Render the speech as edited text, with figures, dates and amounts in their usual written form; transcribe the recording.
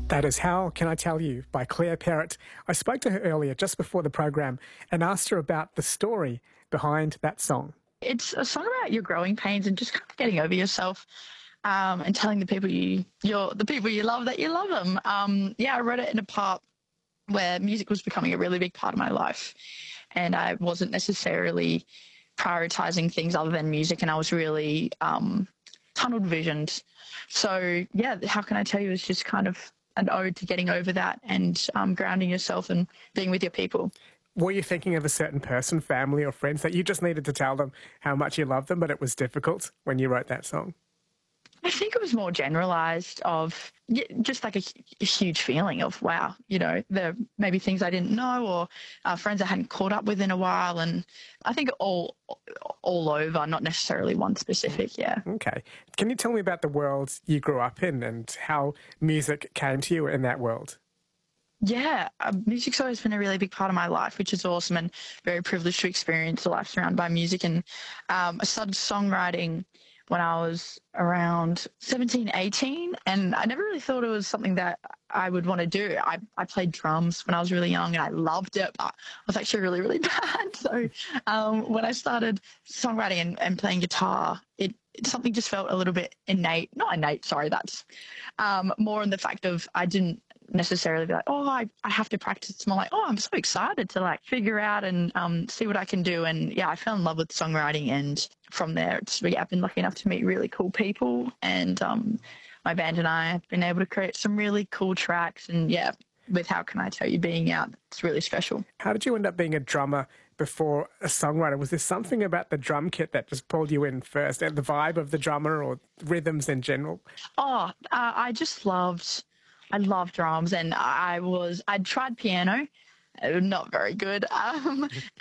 That is How Can I Tell You by Claire Perrott. I spoke to her earlier just before the program and asked her about the story behind that song. It's a song about your growing pains and just kind of getting over yourself, and telling the people the people you love that you love them. I wrote it in a part where music was becoming a really big part of my life, and I wasn't necessarily prioritizing things other than music, and I was really tunnel visioned. So yeah, How Can I Tell You is just kind of an ode to getting over that and grounding yourself and being with your people. Were you thinking of a certain person, family or friends that you just needed to tell them how much you love them, but it was difficult when you wrote that song? I think it was more generalized of just like a huge feeling of, wow, there maybe things I didn't know or friends I hadn't caught up with in a while. And I think all over, not necessarily one specific, yeah. Okay. Can you tell me about the world you grew up in and how music came to you in that world? Yeah, music's always been a really big part of my life, which is awesome and very privileged to experience a life surrounded by music. And I started songwriting when I was around 17, 18, and I never really thought it was something that I would want to do. I played drums when I was really young and I loved it, but I was actually really, really bad. So when I started songwriting and playing guitar, something just felt a little bit not innate, sorry, that's more in the fact of I didn't necessarily be like, oh, I have to practice. It's more like, oh, I'm so excited to figure out and see what I can do. And yeah, I fell in love with songwriting, and from there I've been lucky enough to meet really cool people, and my band and I have been able to create some really cool tracks. And yeah, with How Can I Tell You being out, it's really special. How did you end up being a drummer before a songwriter? Was there something about the drum kit that just pulled you in first, and the vibe of the drummer or rhythms in general? I love drums, and I'd tried piano, not very good.